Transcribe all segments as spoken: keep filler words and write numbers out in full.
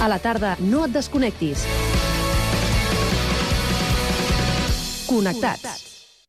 A la tarda, no et desconnectis. Connectats.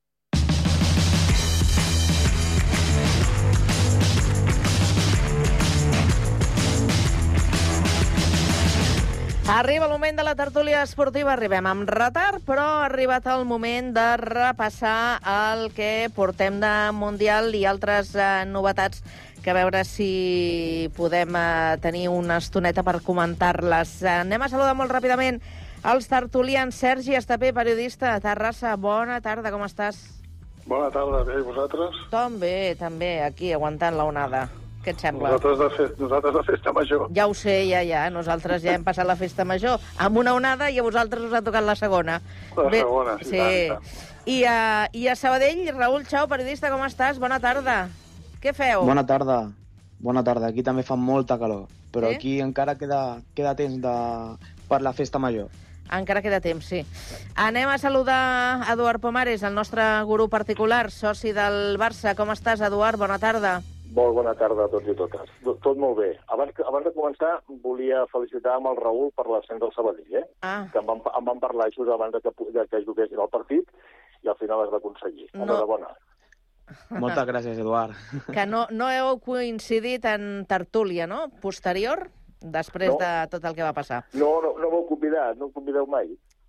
Arriba el moment de la tertúlia esportiva. Arribem amb retard, però ha arribat el moment de repassar el que portem de Mundial i altres eh, novetats, que a veure si podem eh, tenir una estoneta per comentar-les. Eh, anem a saludar molt ràpidament els tertulians. Sergi Estapé, periodista de Terrassa. Bona tarda, com estàs? Bona tarda, bé, i vosaltres? També, també, aquí, aguantant la onada. Què et sembla? Nosaltres de, fe... Nosaltres de festa major. Ja ho sé, ja, ja. Nosaltres ja hem passat la festa major amb una onada i a vosaltres us ha tocat la segona. La Bé, segona, sí, sí. tant, I, a, I a Sabadell, Raül Chao, periodista, com estàs? Bona tarda. Què feu? Bona tarda. Bona tarda. Aquí també fa molta calor, però sí? Aquí encara queda, queda temps de... per la festa major. Encara queda temps, sí. Anem a saludar Eduard Pomares, el nostre gurú particular, soci del Barça. Com estàs, Eduard? Bona tarda. Molt bona tarda a tots i totes. Tot molt bé. Abans, que, abans de començar, volia felicitar amb el Raül per l'ascens del Sabadell, eh? Ah. Que em van, em van parlar just abans de que, de que juguessin el partit i al final es va aconseguir. No. Enhorabona. Moltes gràcies, Eduard. Que no, no heu coincidit en tertúlia, no? Posterior, després no. de tot el que va passar. No, no, no m'heu convidat, no em convideu mai.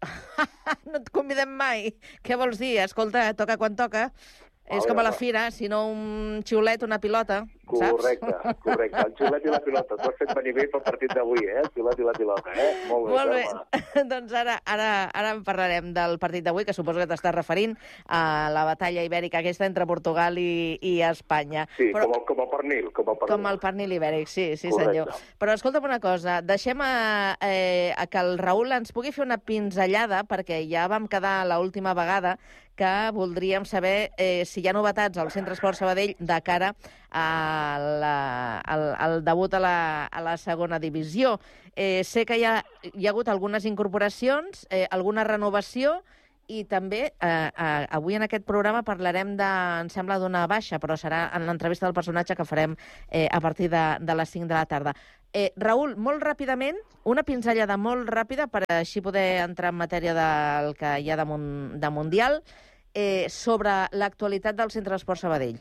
No et convidem mai. Què vols dir? Escolta, toca quan toca. És com a la fira, si no un xiulet, una pilota, saps? Correcte, correcte. El xiulet i la pilota. Tu has fet venir bé pel partit d'avui, eh? El xiulet i la pilota, eh? Molt bé. Molt bé. Doncs ara, ara, ara en parlarem del partit d'avui, que suposo que t'estàs referint a la batalla ibèrica aquesta entre Portugal i, i Espanya. Sí, Però, com, el, com el pernil. Com el pernil, com el pernil ibèric, sí, sí correcte. Senyor. Però escolta'm una cosa, deixem a, eh, a que el Raül ens pugui fer una pinzellada, perquè ja vam quedar l'última vegada que voldríem saber eh, si hi ha novetats al Centre Esport Sabadell de cara a la, al, al debut a la, a la segona divisió. Eh, sé que hi ha, hi ha hagut algunes incorporacions, eh, alguna renovació, i també eh, eh, avui en aquest programa parlarem, de, em sembla, d'una baixa, però serà en l'entrevista del personatge que farem eh, a partir de, de les cinc de la tarda. Eh, Raül, molt ràpidament, una pinzellada molt ràpida per així poder entrar en matèria del que hi ha de, mun, de Mundial, eh, sobre l'actualitat del Centre Esport Sabadell.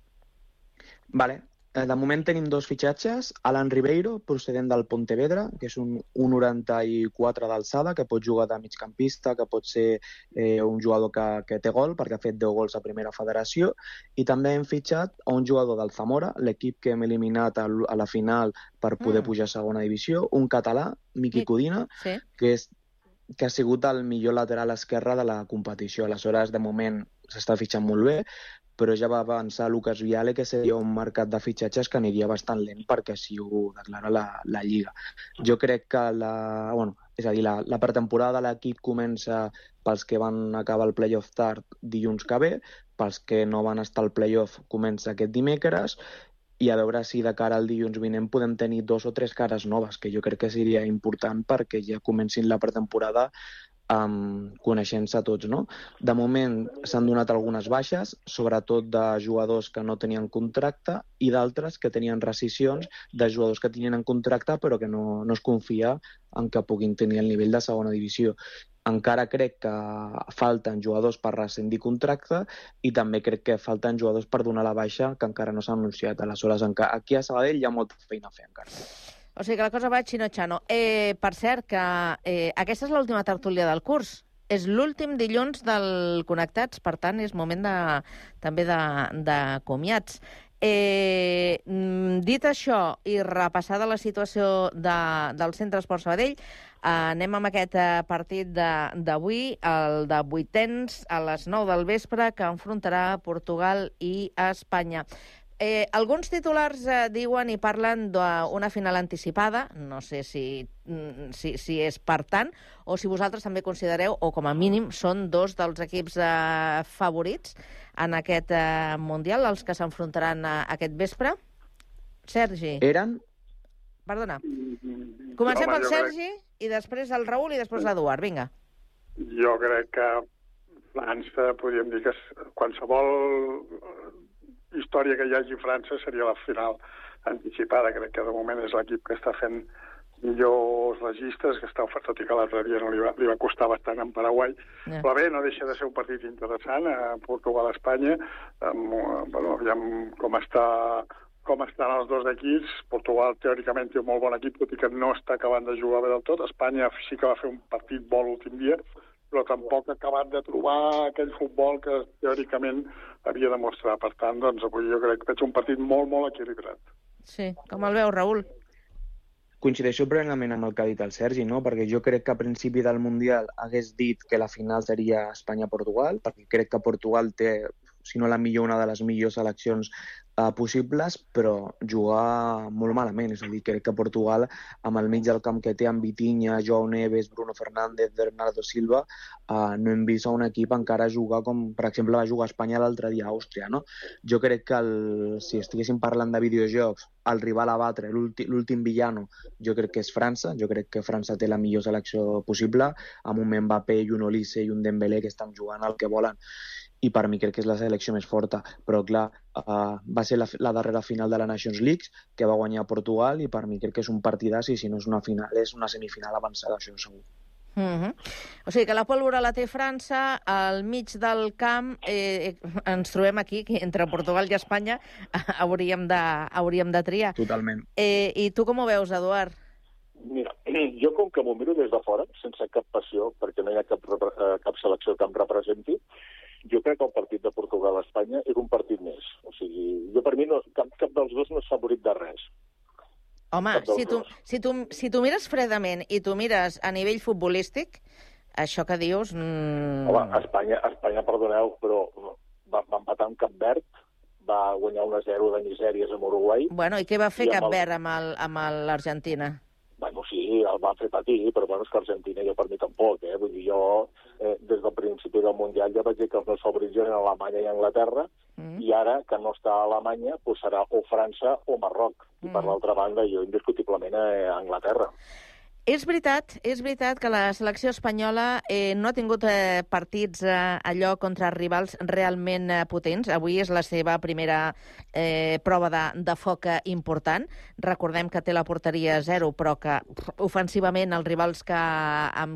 Vale. De moment tenim dos fitxatges. Alan Ribeiro, procedent del Pontevedra, que és un un noranta-quatre d'alçada, que pot jugar de migcampista, que pot ser eh, un jugador que, que té gol, perquè ha fet deu gols a primera federació. I també hem fitxat a un jugador del Zamora, l'equip que hem eliminat a, a la final per poder mm. pujar a segona divisió, un català, Miqui Codina, sí. que, és, que ha sigut el millor lateral esquerre de la competició. Aleshores, de moment, s'està fitxant molt bé, però ja va avançar Lucas Viale que seria un mercat de fitxatges que aniria bastant lent perquè així ho declara la, la Lliga. Jo crec que la, bueno, és a dir, la, la pretemporada de l'equip comença pels que van acabar el playoff tard dilluns que ve, pels que no van estar al playoff comença aquest dimecres, i a veure si de cara al dilluns vinent podem tenir dos o tres cares noves, que jo crec que seria important perquè ja comencin la pretemporada Um, coneixent-se tots, no? De moment s'han donat algunes baixes, sobretot de jugadors que no tenien contracte i d'altres que tenien rescissions de jugadors que tenien en contracte però que no, no es confia en que puguin tenir el nivell de segona divisió. Encara crec que falten jugadors per rescindir contracte i també crec que falten jugadors per donar la baixa que encara no s'ha anunciat. Aleshores, aquí a Sabadell hi ha molta feina a fer encara. O sigui que la cosa va xino-xano. Eh, per cert, que eh, aquesta és l'última tertúlia del curs. És l'últim dilluns del Connectats, per tant, és moment de, també de, de comiats. Eh, dit això i repassada la situació de, del Centre Esport Sabadell, eh, anem amb aquest eh, partit d'avui, el de vuitens, a les nou del vespre, que enfrontarà Portugal i Espanya. Eh, alguns titulars eh, diuen i parlen d'una final anticipada, no sé si, si, si és per tant, o si vosaltres també considereu, o com a mínim són dos dels equips eh, favorits en aquest eh, Mundial, els que s'enfrontaran eh, aquest vespre. Sergi. Eren? Perdona. Comencem no, pel Sergi, crec... i després el Raül, i després l'Eduard. Vinga. Jo crec que França, podríem dir que qualsevol història que hi hagi a França seria la final anticipada. Crec que de moment és l'equip que està fent millors registres, que està ofert, tot i que l'altre dia no li va, li va costar bastant en Paraguai. Yeah. Però bé, no deixa de ser un partit interessant a Portugal-Espanya. Um, bueno, aviam com està com estan els dos equips. Portugal, teòricament, té un molt bon equip, tot i que no està acabant de jugar bé del tot. Espanya sí que va fer un partit bo l'últim dia, però tampoc ha acabat de trobar aquell futbol que teòricament havia de mostrar. Per tant, doncs, avui jo crec que veig un partit molt, molt equilibrat. Sí, com el veu, Raül? Coincideixo plenament amb el que ha dit el Sergi, no? Perquè jo crec que a principi del Mundial hagués dit que la final seria Espanya-Portugal, perquè crec que Portugal té, si no la millor, una de les millors seleccions uh, possibles, però jugar molt malament. És a dir, crec que Portugal, amb el mig del camp que té, amb Vitinha, Joao Neves, Bruno Fernández, Bernardo Silva, uh, no hem vist a un equip encara jugar com, per exemple, va jugar a Espanya l'altre dia a Àustria, no? Jo crec que, el, si estiguéssim parlant de videojocs, el rival a batre, l'últim villano, jo crec que és França. Jo crec que França té la millor selecció possible, amb un Mbappé i un Olise i un Dembélé que estan jugant el que volen, i per mi crec que és la selecció més forta. Però clar, uh, va ser la, la darrera final de la Nations League, que va guanyar Portugal, i per mi crec que és un partidàs, i si no és una final, és una semifinal avançada, això segur. Mm-hmm. O sigui que la pólvora la té França, al mig del camp eh, ens trobem aquí, que entre Portugal i Espanya hauríem de, hauríem de triar. Totalment. Eh, I tu com ho veus, Eduard? Mira, jo com que m'ho miro des de fora, sense cap passió, perquè no hi ha cap, cap selecció que em representi, jo crec que el partit de Portugal-Espanya és un partit més. O sigui, jo per mi no, cap, cap dels dos no és favorit de res. Home, si tu, si, tu, si tu mires fredament i tu mires a nivell futbolístic, això que dius... Mm... Home, Espanya, Espanya, perdoneu, però va, va empatar amb Cap Verd, va guanyar un a zero de misèries amb Uruguai... Bueno, i què va fer Cap el... Verd amb l'Argentina? Bueno, sí, el van fer patir, però bueno, és que Argentina jo per mi tampoc, eh? Vull dir, jo eh, des del principi del Mundial ja vaig dir que els meus favorits eren Alemanya i Anglaterra, mm. i ara que no està a Alemanya, doncs serà o França o Marroc. I per mm. l'altra banda, jo indiscutiblement a Anglaterra. És veritat, és veritat que la selecció espanyola eh, no ha tingut eh, partits eh, allò contra rivals realment eh, potents. Avui és la seva primera eh, prova de, de foc important. Recordem que té la porteria zero, però que ofensivament els rivals que, amb